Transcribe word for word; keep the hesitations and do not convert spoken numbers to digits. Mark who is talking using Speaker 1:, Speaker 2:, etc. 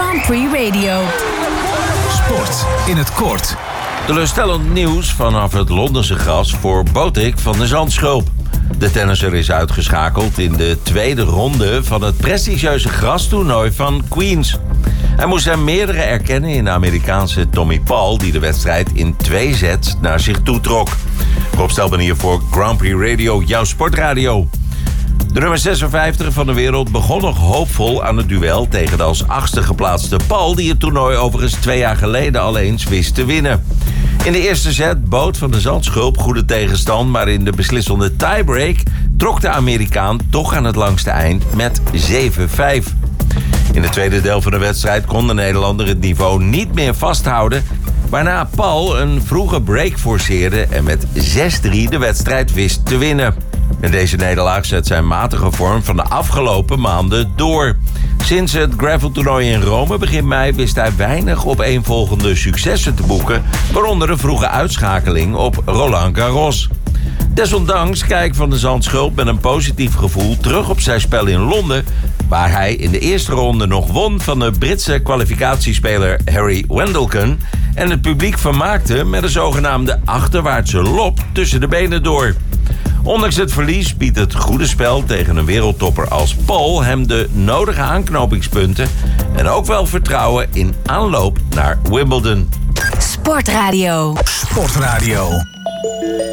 Speaker 1: Grand Prix Radio.
Speaker 2: Sport in het kort.
Speaker 3: Teleurstellend nieuws vanaf het Londense gras voor Botic van de Zandschulp. De tennisser is uitgeschakeld in de tweede ronde van het prestigieuze grastoernooi van Queens. Hij moest zijn meerdere erkennen in de Amerikaanse Tommy Paul, die de wedstrijd in twee sets naar zich toe trok. Rob Stelman hier voor Grand Prix Radio, jouw sportradio. De nummer zesenvijftig van de wereld begon nog hoopvol aan het duel tegen de als achtste geplaatste Paul, die het toernooi overigens twee jaar geleden al eens wist te winnen. In de eerste set bood Van de Zandschulp goede tegenstand, maar in de beslissende tiebreak trok de Amerikaan toch aan het langste eind met zeven vijf. In het tweede deel van de wedstrijd kon de Nederlander het niveau niet meer vasthouden, waarna Paul een vroege break forceerde en met zes drie de wedstrijd wist te winnen. En deze nederlaag zet zijn matige vorm van de afgelopen maanden door. Sinds het graveltoernooi in Rome begin mei wist hij weinig opeenvolgende successen te boeken, waaronder een vroege uitschakeling op Roland Garros. Desondanks kijkt Van de Zandschulp met een positief gevoel terug op zijn spel in Londen, waar hij in de eerste ronde nog won van de Britse kwalificatiespeler Harry Wendelken en het publiek vermaakte met een zogenaamde achterwaartse lop tussen de benen door. Ondanks het verlies biedt het goede spel tegen een wereldtopper als Paul hem de nodige aanknopingspunten en ook wel vertrouwen in aanloop naar Wimbledon.
Speaker 1: Sportradio.
Speaker 2: Sportradio.